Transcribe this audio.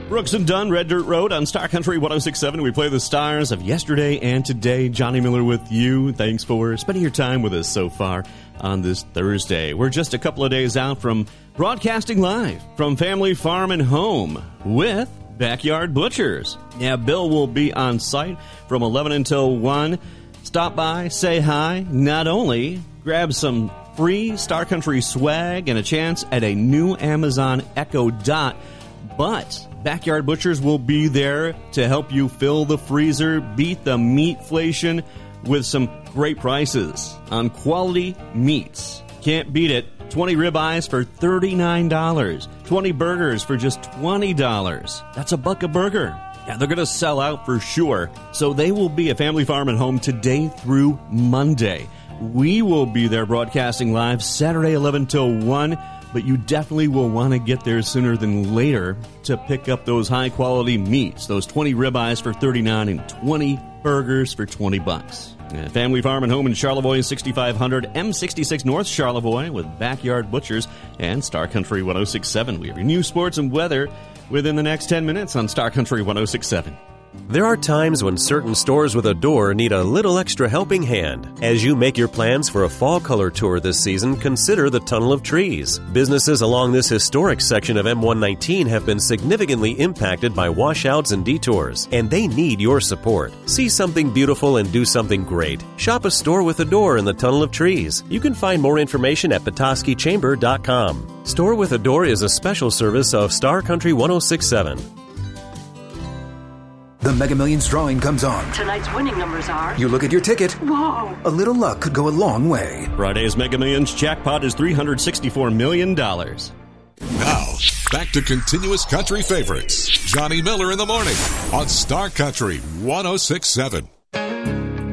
Brooks and Dunn, Red Dirt Road on Star Country 106.7. We play the stars of yesterday and today. Johnny Miller with you. Thanks for spending your time with us so far on this Thursday. We're just a couple of days out from broadcasting live from Family Farm and Home with Backyard Butchers. Yeah, Bill will be on site from 11 until 1. Stop by, say hi. Not only grab some free Star Country swag and a chance at a new Amazon Echo Dot, but Backyard Butchers will be there to help you fill the freezer, beat the meatflation with some great prices on quality meats. Can't beat it. 20 ribeyes for $39. 20 burgers for just $20. That's $1 a burger. Yeah, they're going to sell out for sure. So they will be at Family Farm and Home today through Monday. We will be there broadcasting live Saturday 11 till 1. But you definitely will want to get there sooner than later to pick up those high-quality meats, those 20 ribeyes for $39 and 20 burgers for $20. Family Farm and Home in Charlevoix, 6500 M66 North Charlevoix with Backyard Butchers and Star Country 106.7. We have your news, sports, and weather within the next 10 minutes on Star Country 106.7. There are times when certain stores with a door need a little extra helping hand. As you make your plans for a fall color tour this season, consider the Tunnel of Trees. Businesses along this historic section of M119 have been significantly impacted by washouts and detours, and they need your support. See something beautiful and do something great. Shop a store with a door in the Tunnel of Trees. You can find more information at petoskeychamber.com. Store with a Door is a special service of Star Country 106.7. The Mega Millions drawing comes on. Tonight's winning numbers are... You look at your ticket. Whoa! A little luck could go a long way. Friday's Mega Millions jackpot is $364 million. Now, back to continuous country favorites. Johnny Miller in the morning on Star Country 106.7.